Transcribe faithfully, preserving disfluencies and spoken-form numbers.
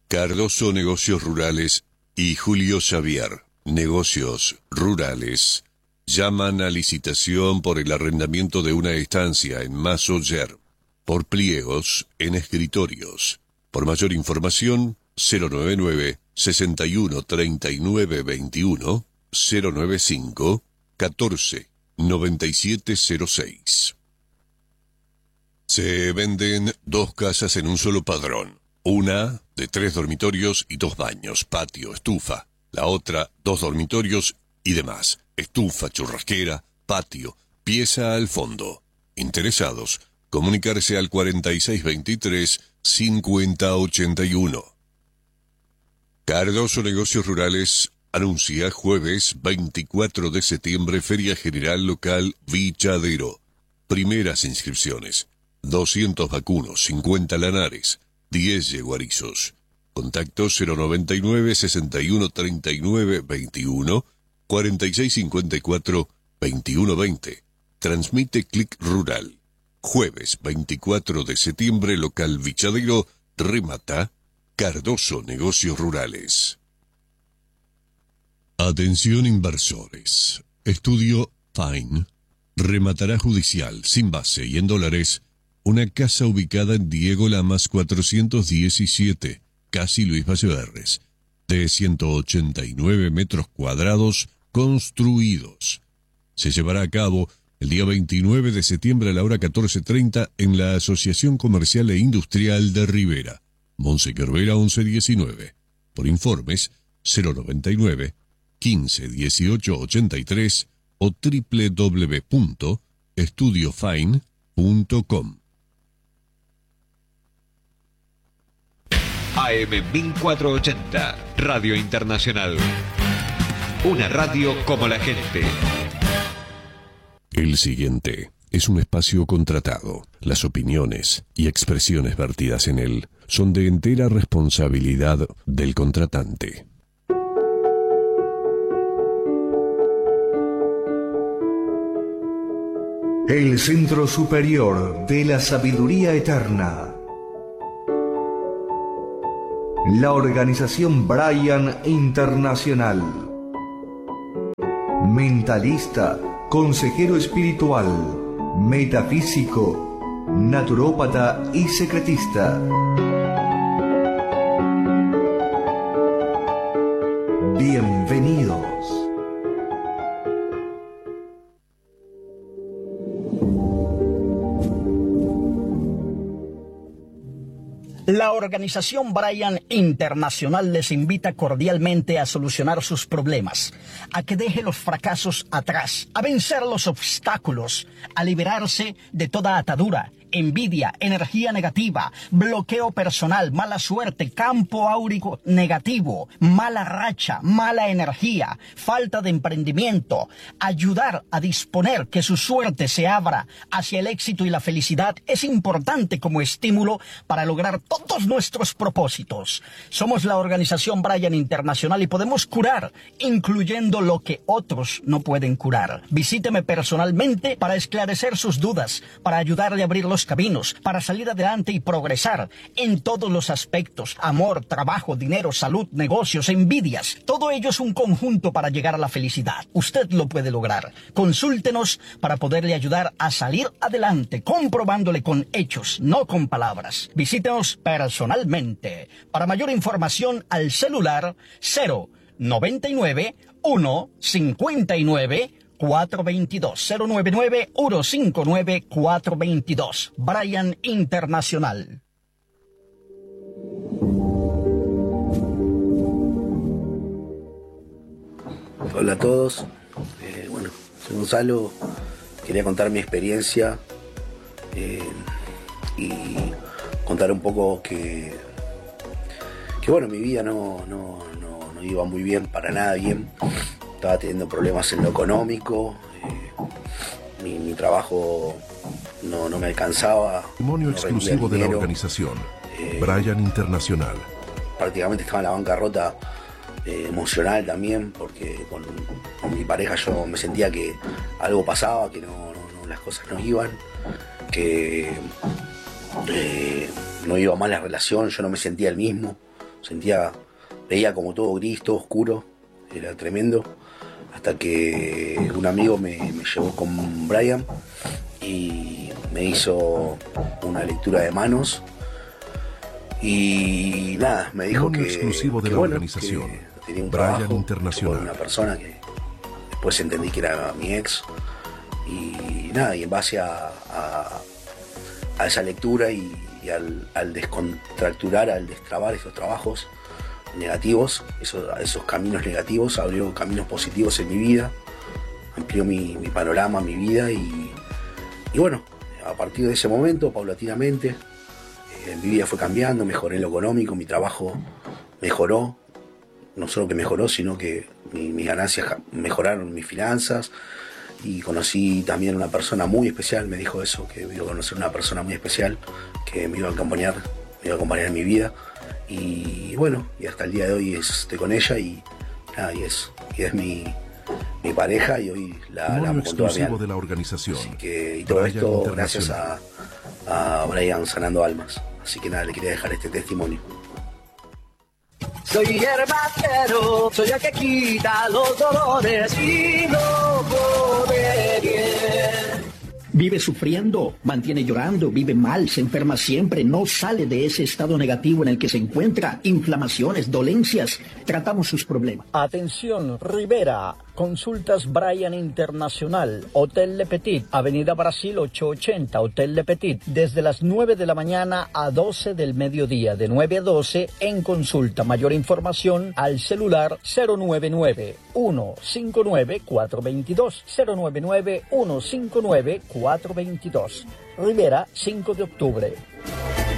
Cardoso Negocios Rurales y Julio Xavier, Negocios Rurales, llaman a licitación por el arrendamiento de una estancia en Masoller, por pliegos en escritorios. Por mayor información, cero noventa y nueve, sesenta y uno, treinta y nueve veintiuno, cero noventa y cinco, catorce, noventa y siete cero seis. Se venden dos casas en un solo padrón. Una de tres dormitorios y dos baños, patio, estufa. La otra, dos dormitorios y demás. Estufa, churrasquera, patio, pieza al fondo. Interesados, comunicarse al cuarenta y seis veintitrés, cincuenta ochenta y uno. Cardoso Negocios Rurales anuncia jueves veinticuatro de septiembre Feria General Local Vichadero. Primeras inscripciones. doscientos vacunos, cincuenta lanares, diez yeguarizos. Contacto cero noventa y nueve, sesenta y uno, treinta y nueve veintiuno, cuarenta y seis cincuenta y cuatro, veintiuno veinte. Transmite Clic Rural. Jueves veinticuatro de septiembre, local Vichadero, remata Cardoso Negocios Rurales. Atención inversores. Estudio Fine rematará judicial, sin base y en dólares, una casa ubicada en Diego Lamas cuatrocientos diecisiete, casi Luis Valleverres, de ciento ochenta y nueve metros cuadrados construidos. Se llevará a cabo el día veintinueve de septiembre a la hora catorce treinta en la Asociación Comercial e Industrial de Rivera, Monseñor Vera once diecinueve. Por informes, cero noventa y nueve, quince dieciocho ochenta y tres o doble u doble u doble u punto estudio fine punto com. A M mil cuatrocientos ochenta, Radio Internacional. Una radio como la gente. El siguiente es un espacio contratado. Las opiniones y expresiones vertidas en él son de entera responsabilidad del contratante. El Centro Superior de la Sabiduría Eterna. La organización Brian Internacional. Mentalista, consejero espiritual, metafísico, naturópata y secretista. Bienvenidos. La organización Brian Internacional les invita cordialmente a solucionar sus problemas, a que deje los fracasos atrás, a vencer los obstáculos, a liberarse de toda atadura, envidia, energía negativa, bloqueo personal, mala suerte, campo áurico negativo, mala racha, mala energía, falta de emprendimiento, ayudar a disponer que su suerte se abra hacia el éxito y la felicidad es importante como estímulo para lograr todos nuestros propósitos. Somos la organización Brian Internacional y podemos curar, incluyendo lo que otros no pueden curar. Visíteme personalmente para esclarecer sus dudas, para ayudarle a abrir los caminos, para salir adelante y progresar en todos los aspectos: amor, trabajo, dinero, salud, negocios, envidias. Todo ello es un conjunto para llegar a la felicidad. Usted lo puede lograr. Consúltenos para poderle ayudar a salir adelante, comprobándole con hechos, no con palabras. Visítenos personalmente. Para mayor información, al celular cero noventa y nueve, uno cincuenta y nueve, cuatro veintidós, cero noventa y nueve, uno cincuenta y nueve, cuatro veintidós. Brian Internacional. Hola a todos. Eh, bueno, soy Gonzalo. Quería contar mi experiencia eh, y contar un poco que, que bueno, mi vida no, no, no, no iba muy bien, para nada bien. Estaba teniendo problemas en lo económico, eh, mi, mi trabajo no, no me alcanzaba. Testimonio no exclusivo de la organización eh, Brian Internacional. Prácticamente estaba en la bancarrota eh, emocional también, porque con, con mi pareja yo me sentía que algo pasaba, que no, no, no las cosas no iban, que eh, no iba mal la relación, yo no me sentía el mismo. sentía, veía como todo gris, todo oscuro, era tremendo, hasta que un amigo me, me llevó con Brian y me hizo una lectura de manos y nada, me dijo que, exclusivo de que, la bueno, organización, que tenía un Brian trabajo Internacional, con una persona que después entendí que era mi ex y nada, y en base a, a, a esa lectura y, y al, al descontracturar, al destrabar esos trabajos negativos, esos, esos caminos negativos, abrió caminos positivos en mi vida, amplió mi, mi panorama, mi vida y, y bueno, a partir de ese momento, paulatinamente, eh, mi vida fue cambiando, mejoré en lo económico, mi trabajo mejoró, no solo que mejoró, sino que mi, mis ganancias mejoraron, mis finanzas, y conocí también una persona muy especial, me dijo eso, que iba a conocer una persona muy especial que me iba a acompañar, me iba a acompañar en mi vida. Y bueno, y hasta el día de hoy estoy con ella y nada, y es, y es mi, mi pareja y hoy la, la amo con toda mi alma. de la organización. Así que, y todo Brian esto gracias a, a Brian Sanando Almas. Así que nada, le quería dejar este testimonio. Soy herbatero, soy el que quita los dolores y no puede bien. Vive sufriendo, mantiene llorando, vive mal, se enferma siempre, no sale de ese estado negativo en el que se encuentra, inflamaciones, dolencias, tratamos sus problemas. Atención, Rivera, consultas Brian Internacional, Hotel Le Petit, Avenida Brasil ochocientos ochenta, Hotel Le Petit, desde las nueve de la mañana a doce del mediodía, de nueve a doce en consulta. Mayor información al celular cero nueve nueve, uno cinco nueve, cuatro dos dos, cero nueve nueve, uno cinco nueve, cuatro dos dos. Rivera, cinco de octubre.